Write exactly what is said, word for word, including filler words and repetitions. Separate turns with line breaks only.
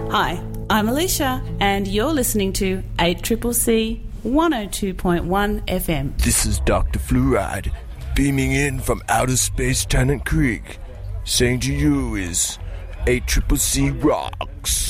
Hi, I'm Alicia, and you're listening to eight C C C one oh two point one F M.
This is Doctor Fluoride, beaming in from outer space Tennant Creek. Saying to you is eight C C C rocks.